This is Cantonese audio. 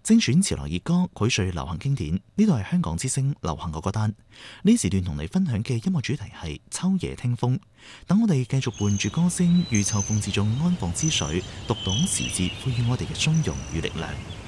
精選潮流熱歌，膾萃流行經典。呢度係香港之聲流行歌單。呢時段同你分享嘅音樂主題係秋夜聽風。等我哋繼續伴住歌聲，於秋風之中安放之水，讀懂時節賦予我哋嘅從容與力量。